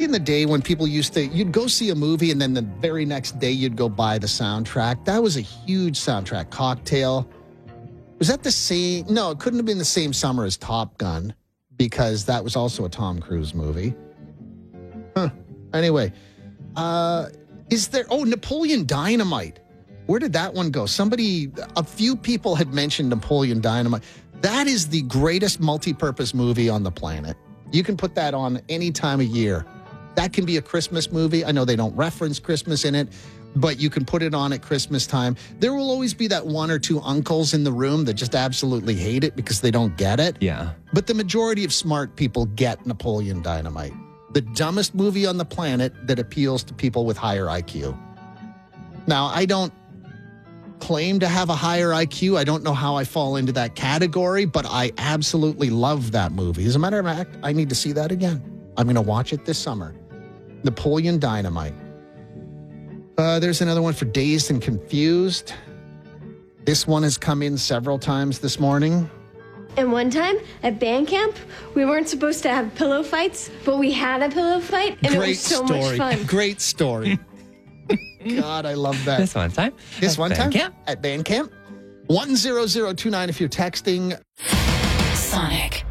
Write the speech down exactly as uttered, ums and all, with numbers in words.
in the day when people used to, you'd go see a movie and then the very next day you'd go buy the soundtrack. That was a huge soundtrack. Cocktail. Was that the same? No, it couldn't have been the same summer as Top Gun because that was also a Tom Cruise movie. Huh. Anyway, uh, is there, oh, Napoleon Dynamite. Where did that one go? Somebody, a few people had mentioned Napoleon Dynamite. That is the greatest multi-purpose movie on the planet. You can put that on any time of year. That can be a Christmas movie. I know they don't reference Christmas in it, but you can put it on at Christmas time. There will always be that one or two uncles in the room that just absolutely hate it because they don't get it. Yeah. But the majority of smart people get Napoleon Dynamite. The dumbest movie on the planet that appeals to people with higher I Q. Now, I don't claim to have a higher I Q. I don't know how I fall into that category, but I absolutely love that movie. As a matter of fact, I need to see that again. I'm going to watch it this summer. Napoleon Dynamite. Uh, there's another one for Dazed and Confused. This one has come in several times this morning. And one time at band camp, we weren't supposed to have pillow fights, but we had a pillow fight, and Great it was so story. much fun. Great story. God, I love that. This one time. This at one band time camp. at band camp. one zero zero two nine if you're texting. Sonic.